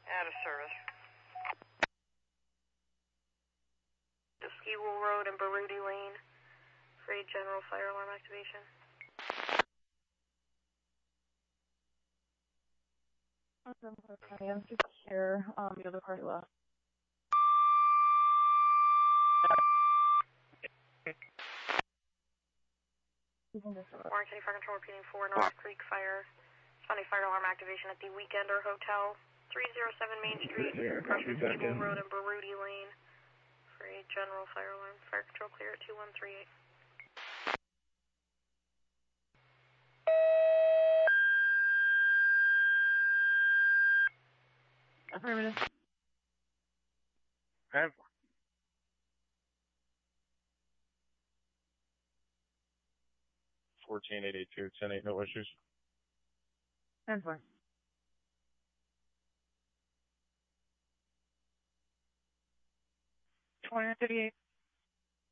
Out of service. Skiwell Road and Baruti Lane for a general fire alarm activation. I'm just here. The other party left. Warren County Fire Control repeating 4 North Creek Fire. Responding fire alarm activation at the Weekender Hotel, 307 Main Street, across from Skiwell Road and Baruti Lane for a general fire alarm. Fire Control clear at 2138. Affirmative. Have 14882, 10-8, no issues. 10-4. 2038.